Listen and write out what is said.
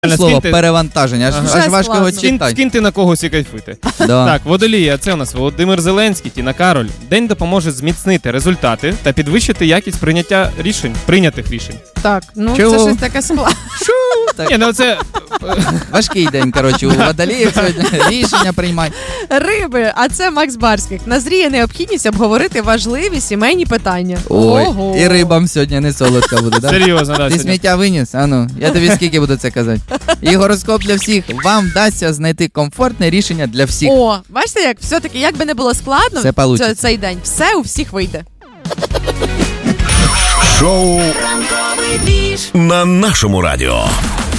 Слово перевантаження, аж важко його читати. Вкиньти на когось і кайфити. Так, Водолія, це у нас Володимир Зеленський, Тіна Кароль. День допоможе зміцнити результати та підвищити якість прийнятих рішень. Так, ну це щось таке складне. Ні, ну це... Важкий день, коротше, у Водоліїв сьогодні рішення приймати. Риби, а це Макс Барських. Назріє необхідність обговорити важливі сімейні питання. Ой, і рибам сьогодні не солодко буде, так? Серйозно, так. Ти сміття виніс? Ану, я тобі скільки буду це казати. І гороскоп для всіх. Вам вдасться знайти комфортне рішення для всіх. О, бачите, як все-таки, як би не було складно цей день, все у всіх вийде. Шоу на нашому радіо.